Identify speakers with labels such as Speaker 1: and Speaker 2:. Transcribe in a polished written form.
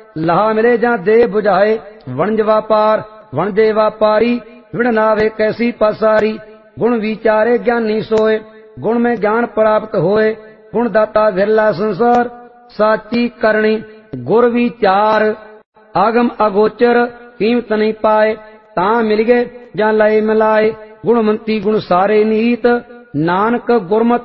Speaker 1: ਲਾਹਾ ਮਿਲੇ ਜਾਂ ਦੇ ਬੁਝਾਏ। ਵਣਜ ਵਾਪਾਰ ਵਣਦੇ ਵਾਪਾਰੀ ਵਿਣ ਨਾਵੇ ਕੈਸੀ ਪਾਸਾਰੀ। गुण विचारे ज्ञानी सोए गुण में ज्ञान प्राप्त होए। गुण दाता धिरला संसार साची करणी। गुर विचार आगम अगोचर कीमत नहीं पाए। ता मिल गए जा लय मिलाए। गुणवंती गुण सारे नीत नानक गुरमत